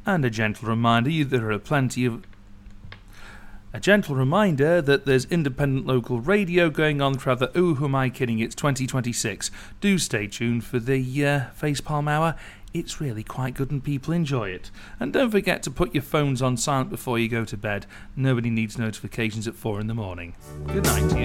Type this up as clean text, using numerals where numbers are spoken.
And a gentle reminder that there's independent local radio going on throughout the Oh, Who Am I Kidding? It's 2026. Do stay tuned for the Facepalm Hour. It's really quite good and people enjoy it. And don't forget to put your phones on silent before you go to bed. Nobody needs notifications at 4 in the morning. Good night to you.